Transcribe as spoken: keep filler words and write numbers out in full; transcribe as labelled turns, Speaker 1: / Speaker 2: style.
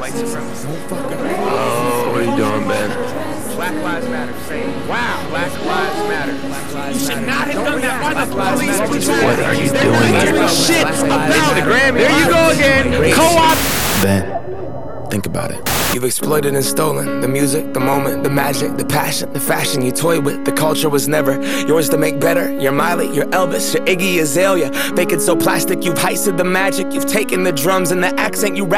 Speaker 1: white supremacy.
Speaker 2: Oh, what are you doing, Ben?
Speaker 1: Black Lives Matter. Say, wow, Black Lives Matter. Black Lives you should matter. not have done that. Why the police brutality?
Speaker 2: What are you doing here?
Speaker 1: Shit about it, Grammy. There you go again. Co-op.
Speaker 3: Ben, think about it. You've exploited and stolen the music, the moment, the magic, the passion, the fashion you toy with. The culture was never yours to make better. You're Miley, you're Elvis, you're Iggy Azalea. Make it so plastic, you've heisted the magic. You've taken the drums and the accent, you rap